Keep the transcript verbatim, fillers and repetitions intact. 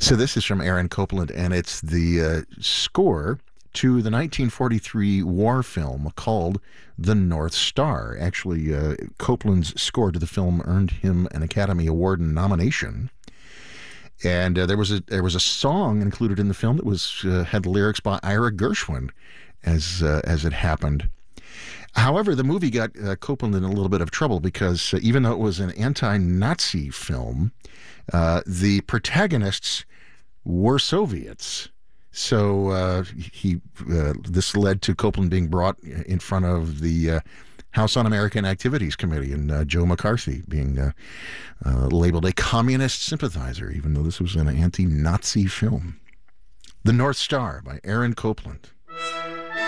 So this is from Aaron Copland, and it's the uh, score to the nineteen forty-three war film called The North Star. Actually, uh, Copland's score to the film earned him an Academy Award nomination. And uh, there was a there was a song included in the film that was uh, had lyrics by Ira Gershwin, as uh, as it happened. However, the movie got uh, Copland in a little bit of trouble because uh, even though it was an anti-Nazi film, uh, the protagonists were Soviets. So uh, he uh, this led to Copland being brought in front of the uh, House Un-American Activities Committee, and uh, Joe McCarthy being uh, uh, labeled a communist sympathizer, even though this was an anti-Nazi film. The North Star by Aaron Copland.